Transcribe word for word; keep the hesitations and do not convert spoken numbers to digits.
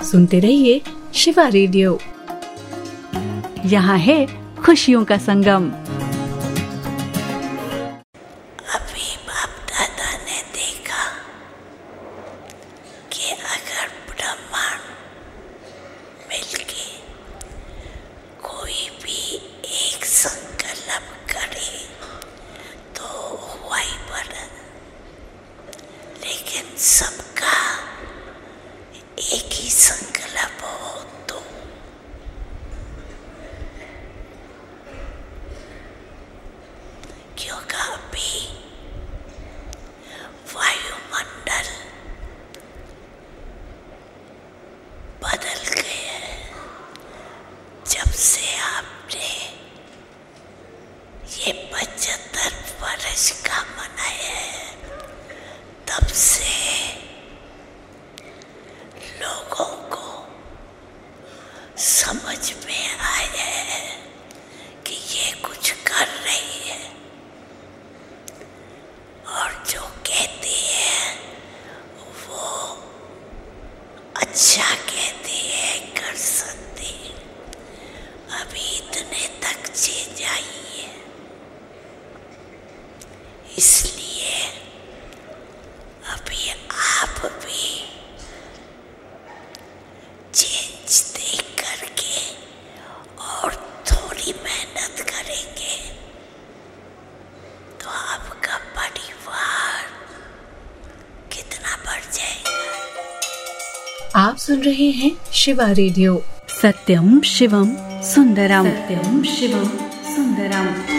सुनते रहिए शिवा रेडियो। यहाँ है खुशियों का संगम। अभी बाप दादा ने देखा कि अगर ब्रह्मांड मिलके कोई भी एक संकल्प करे तो वही बने, लेकिन सबका एक ही संकल्प हो तो क्योंकि अभी वायुमंडल बदल गए हैं। जब से आपने ये पचहत्तर वर्ष का मनाया है, तब से लोगों को समझ में आया है कि ये कुछ कर रही है, और जो कहती है वो अच्छा कहती है, कर सकती। अभी इतने तक चेंज आई है, इसलिए अभी आप भी चेंज देख करके और थोड़ी मेहनत करेंगे तो आपका परिवार कितना बढ़ जाएगा। आप सुन रहे हैं शिवा रेडियो। सत्यम शिवम सुंदरम। सत्यम शिवम सुंदरम।